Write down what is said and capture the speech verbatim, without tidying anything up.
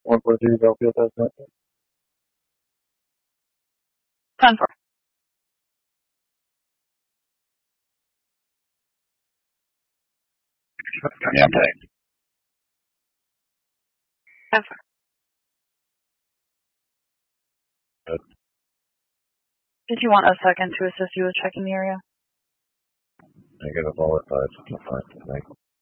one forty-three Battlefield has that. ten four. Yeah, I'm tagged. ten four. Good. Did you want a second to assist you with checking the area? Negative all at five. Fine. Thanks.